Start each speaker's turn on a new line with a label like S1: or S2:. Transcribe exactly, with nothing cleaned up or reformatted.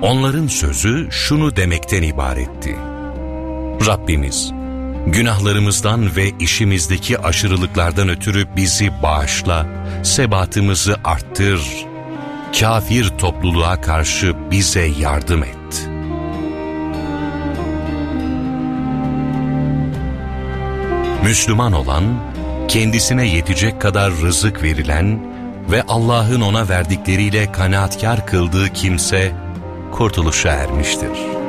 S1: Onların sözü şunu demekten ibaretti: Rabbimiz, günahlarımızdan ve işimizdeki aşırılıklardan ötürü bizi bağışla, sebatımızı arttır, kafir topluluğa karşı bize yardım et. Müslüman olan, kendisine yetecek kadar rızık verilen ve Allah'ın ona verdikleriyle kanaatkar kıldığı kimse kurtuluşa ermiştir.